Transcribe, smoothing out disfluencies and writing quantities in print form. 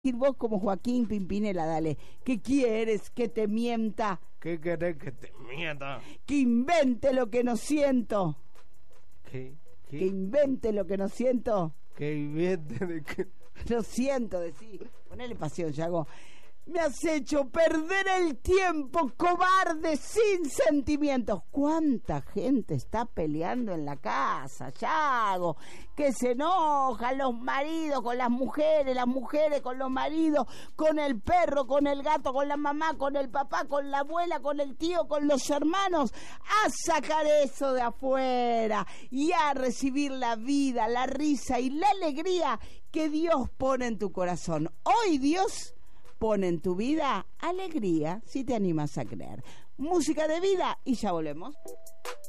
decir vos como Joaquín Pimpinela, dale. ¿Qué quieres que te mienta? ¿Qué querés que te mienta? Que invente lo que no siento. ¿Qué? Que invente lo que no siento. Que invente de que... Lo siento, decir. Ponele pasión, Yago. Me has hecho perder el tiempo, cobarde, sin sentimientos. ¿Cuánta gente está peleando en la casa, Yago? Que se enojan los maridos con las mujeres con los maridos, con el perro, con el gato, con la mamá, con el papá, con la abuela, con el tío, con los hermanos. A sacar eso de afuera y a recibir la vida, la risa y la alegría que Dios pone en tu corazón. Hoy Dios pone en tu vida alegría si te animas a creer. Música de vida y ya volvemos.